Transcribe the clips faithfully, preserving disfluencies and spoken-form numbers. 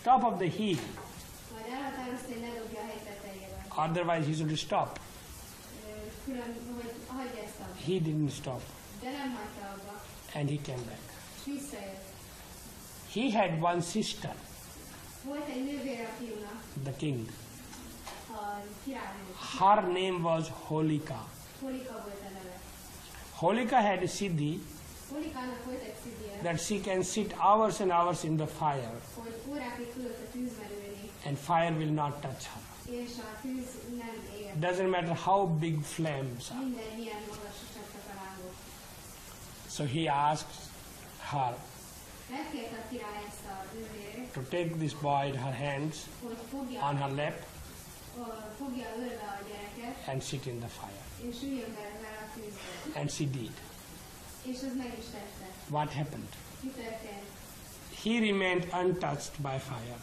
top of the hill. Majd elhatározta, hogy ne dobja a hegy tetejére. Otherwise he should stop. Ö, Külön, hogy hagyja ezt abba. He didn't stop. De nem hagyta abba. And he came back. És visszajött. He had one sister, Volt egy nővére a fiúnak, the king. a királynő. Her name was Holika. Holika volt a neve. Holika had a siddhi Holikának volt egy szidie, that she can sit hours and hours in the fire hogy órákig tudott a tűzben ülni, and fire will not touch her. és a tűz nem éget. Doesn't matter how big flames are. Minden milyen magasra csaptak a lángok. So he asked her Megkérte a király ezt a nővérét, to take this boy in her hands, hogy fogja, on her lap, ö, fogja ölve a gyereket, and sit in the fire. és üljön bele vele a tűzbe. And she did. És az meg is tette. What happened? Mi történt? He remained untouched by fire,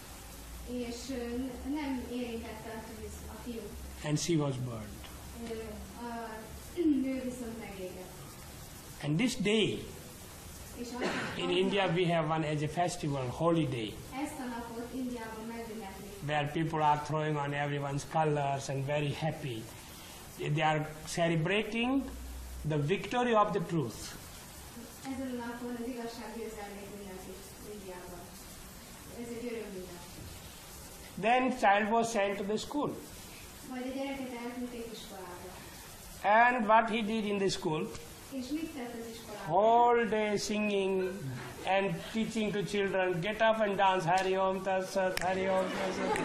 És ö, nem érintette a tűz a fiút. and she was burned. Ö, A nő viszont megégett. And this day, És azt- in India, we have one as a festival, holy day, ezt a napot Indiában megünneplik. where people are throwing on everyone's colors and very happy. They are celebrating the victory of the truth. Ezen a napon az igazság győzelmét ünneplik Indiában. Ez egy örömünnep. Then child was sent to the school. Majd a gyereket elküldték iskolába. And what he did in the school, És mit tett az iskolában? whole day singing and teaching to children, get up and dance, Hari Om Tat Sat, Hari Om Tat Sat.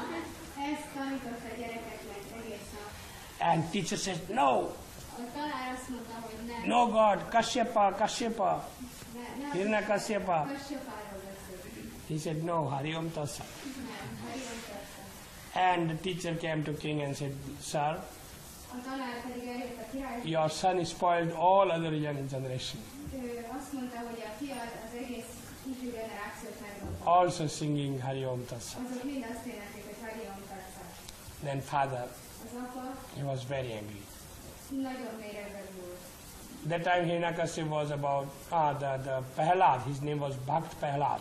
Ezt tanította a gyerekeknek egész nap. And teacher said, no, A tanár azt mondta, hogy nem. no God, Kashyapa, Kashyapa, Ne, ne, Hiranyakashyapa. Kashyapáról beszél. He said, no, Hari Om Tat Sat. Nem, Hari Om Tat Sat. And the teacher came to king and said, sir, A tanár pedig eljött a király, your son spoiled all other young generation, ő azt mondta, hogy a fiad az egész ifjú generációt megmondta. also singing Hari Om Tat Sat. Azok mind azt éneklik, hogy Hari Om Tat Sat. Then father, Az apa he was very angry. nagyon méregben volt. That time Hiranyakashipu was about, ah, the, the Prahlad, his name was Bhakt Prahlad,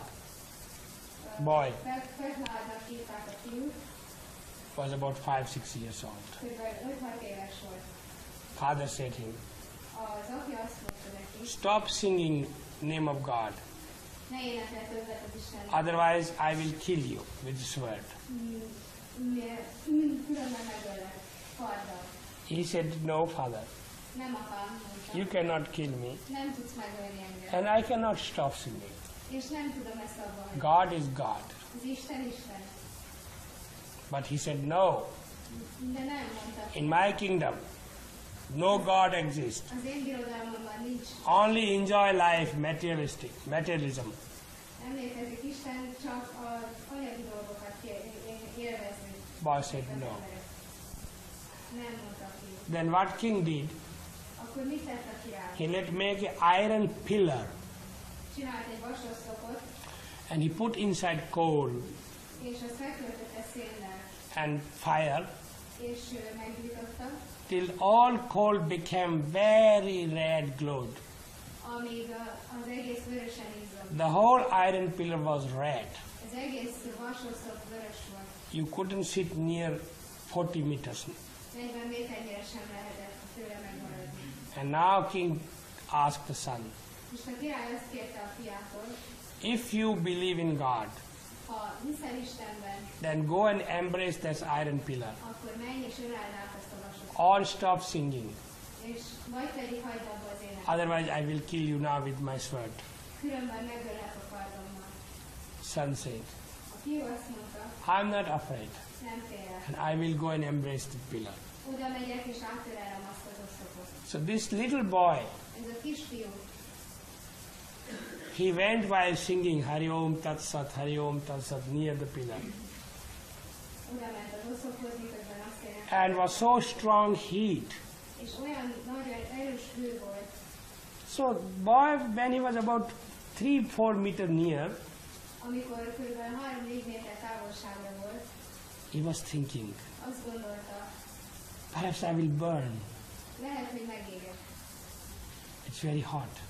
boy, Fehládnak hívták a fiút, was about five, six years old. kb. öt-hat éves volt. Father said him, Az apja azt mondta neki, stop singing name of God, ne énekel többet az Isten. otherwise I will kill you with the sword. Különben megöllek, karddal. He said, no, father, Nem akar, mondta. you cannot kill me, Nem tudsz megölni engem. and I cannot stop singing. És nem tudom ezt abban hagyni. God is God. Az Isten Isten. But he said, no, De nem mondta. in my kingdom, no God exists. Az én birodalmamban nincs. Only enjoy life, materialistic, materialism. Nem létezik Isten, csak az anyagi dolgokat ké- élvezni. Boy said, Az no. emberek. Nem mondta ki. Then what king did? Akkor mit tett a király? He let make an iron pillar, Csinált egy vasoszlopot, and he put inside coal és azt megtöltötte szénnel, and fire, és ö, meggyújtotta, till all coal became very red glowed. amíg a- az egész vörösen izzott. The whole iron pillar was red. Az egész vasoszlop vörös volt. You couldn't sit near forty meters. negyven méternyire sem lehetett tőle megmaradni. And now king asked the son, És a király azt kérte a fiától, if you believe in God, ha hiszel Istenben, then go and embrace this iron pillar, akkor menj és öláld át azt a vasoszlopot. or stop singing. És vagy pedig hagyd abba az éneket. Otherwise I will kill you now with my sword. Különben megöllek a kardommal. Son said, A fiú azt mondta, I'm not afraid, nem félek. and I will go and embrace the pillar. Oda megyek és átölelem azt az oszlopot. So this little boy, Ez a kisfiú, he went while singing Hari Om Tat Sat, Hari Om Tat Sat near the pillar, oda ment az oszlophoz, miközben azt énekelte. and was so strong heat. És olyan nagy erős hő volt, So boy, when he was about three, four meter near, amikor kb. három-négy méter távolságra volt, he was thinking, azt gondolta, perhaps I will burn. lehet, hogy megégek. It's very hot.